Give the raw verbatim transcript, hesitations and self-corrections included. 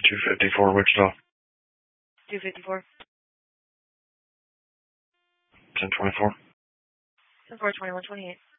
two fifty-four Wichita. two fifty-four. ten twenty-four. ten four twenty-one twenty-eight.